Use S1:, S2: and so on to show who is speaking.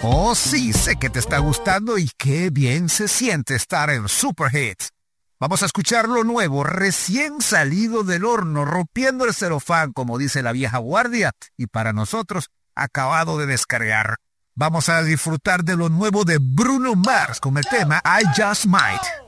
S1: Oh, sí, sé que te está gustando y qué bien se siente estar en Super Hits. Vamos a escuchar lo nuevo, recién salido del horno, rompiendo el celofán, como dice la vieja guardia, y para nosotros, acabado de descargar. Vamos a disfrutar de lo nuevo de Bruno Mars con el tema I Just Might.